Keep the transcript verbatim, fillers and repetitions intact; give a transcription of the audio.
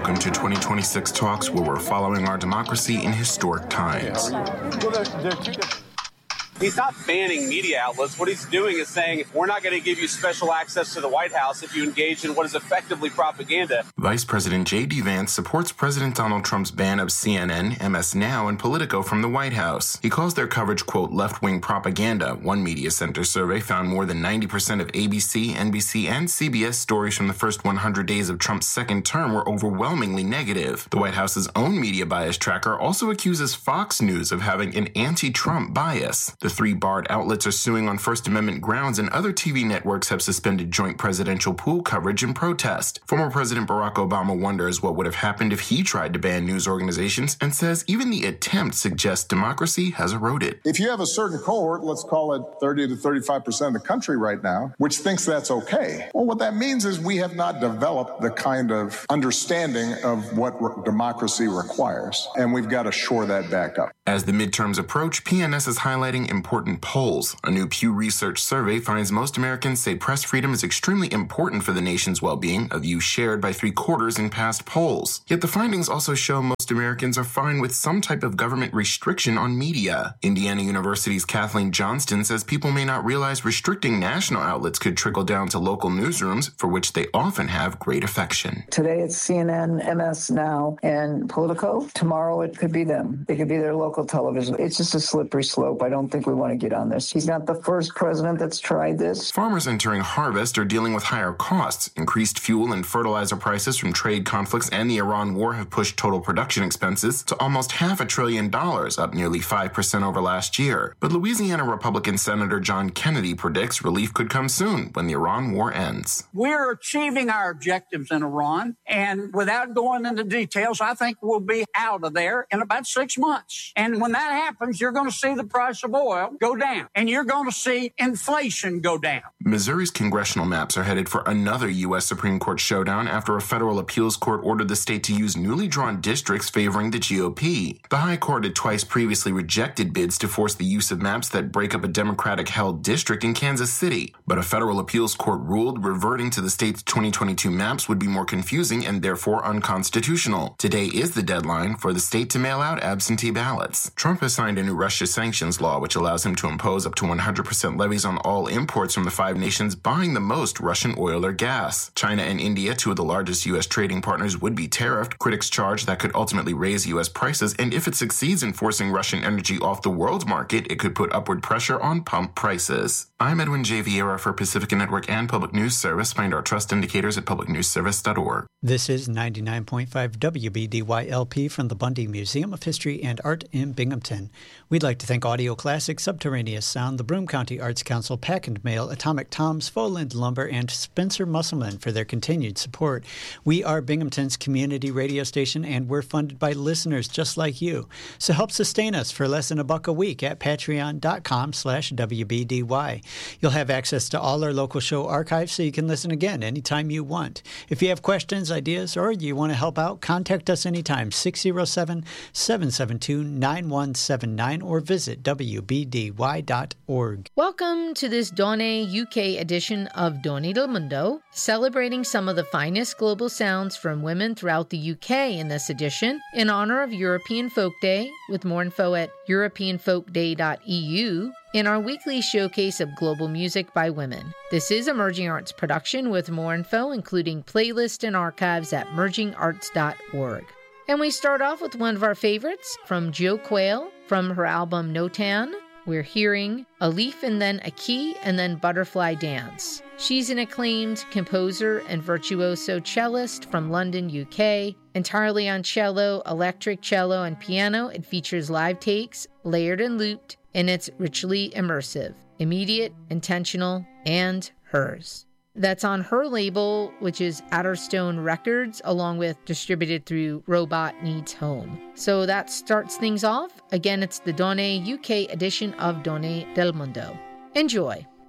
Welcome to twenty twenty-six Talks, where we're following our democracy in historic times. He's not banning media outlets. What he's doing is saying, we're not going to give you special access to the White House if you engage in what is effectively propaganda. Vice President J D. Vance supports President Donald Trump's ban of C N N, M S Now, and Politico from the White House. He calls their coverage, quote, left-wing propaganda. One media center survey found more than ninety percent of A B C, N B C, and C B S stories from the first one hundred days of Trump's second term were overwhelmingly negative. The White House's own media bias tracker also accuses Fox News of having an anti-Trump bias. The three barred outlets are suing on First Amendment grounds, and other T V networks have suspended joint presidential pool coverage in protest. Former President Barack Obama wonders what would have happened if he tried to ban news organizations, and says even the attempt suggests democracy has eroded. If you have a certain cohort, let's call it thirty to thirty-five percent of the country right now, which thinks that's okay, well, what that means is we have not developed the kind of understanding of what re- democracy requires, and we've got to shore that back up. As the midterms approach, P N S is highlighting important polls. A new Pew Research survey finds most Americans say press freedom is extremely important for the nation's well-being, a view shared by three-quarters in past polls. Yet the findings also show most Americans are fine with some type of government restriction on media. Indiana University's Kathleen Johnston says people may not realize restricting national outlets could trickle down to local newsrooms, for which they often have great affection. Today it's C N N, M S Now, and Politico. Tomorrow it could be them. It could be their local television. It's just a slippery slope. I don't think we want to get on this. He's not the first president that's tried this. Farmers entering harvest are dealing with higher costs. Increased fuel and fertilizer prices from trade conflicts and the Iran war have pushed total production expenses to almost half a trillion dollars, up nearly five percent over last year. But Louisiana Republican Senator John Kennedy predicts relief could come soon when the Iran war ends. We're achieving our objectives in Iran, and without going into details, I think we'll be out of there in about six months. And when that happens, you're going to see the price of oil go down, and you're going to see inflation go down. Missouri's congressional maps are headed for another U S Supreme Court showdown after a federal appeals court ordered the state to use newly drawn districts favoring the G O P. The High Court had twice previously rejected bids to force the use of maps that break up a Democratic-held district in Kansas City, but a federal appeals court ruled reverting to the state's twenty twenty-two maps would be more confusing and therefore unconstitutional. Today is the deadline for the state to mail out absentee ballots. Trump has signed a new Russia sanctions law which allows him to impose up to one hundred percent levies on all imports from the five nations buying the most Russian oil or gas. China and India, two of the largest U S trading partners, would be tariffed. Critics charge that could ultimately raise U S prices, and if it succeeds in forcing Russian energy off the world market, it could put upward pressure on pump prices. I'm Edwin J. Vieira for Pacifica Network and Public News Service. Find our trust indicators at public news service dot org. This is ninety-nine point five W B D Y L P from the Bundy Museum of History and Art in Binghamton. We'd like to thank Audio Classic, Subterraneous Sound, the Broome County Arts Council, Pack and Mail, Atomic Tom's, Foland Lumber, and Spencer Musselman for their continued support. We are Binghamton's community radio station, and we're funded by listeners just like you. So help sustain us for less than a buck a week at patreon.com slash WBDY. You'll have access to all our local show archives so you can listen again anytime you want. If you have questions, ideas, or you want to help out, contact us anytime, six oh seven, seven seven two, nine one seven nine, or visit W B D Y dot org. Welcome to this Donne U K edition of Donne del Mundo, celebrating some of the finest global sounds from women throughout the U K in this edition, in honor of European Folk Day, with more info at european folk day dot e u, in our weekly showcase of global music by women. This is a Merging Arts production with more info, including playlists and archives at merging arts dot org. And we start off with one of our favorites from Jo Quayle from her album Notan. We're hearing A Leaf and Then a Key and Then Butterfly Dance. She's an acclaimed composer and virtuoso cellist from London, U K. Entirely on cello, electric cello, and piano, it features live takes, layered and looped, and it's richly immersive, immediate, intentional, and hers. That's on her label, which is Adderstone Records, along with distributed through Robot Needs Home. So that starts things off. Again, it's the Donne U K edition of Donne del Mundo. Enjoy.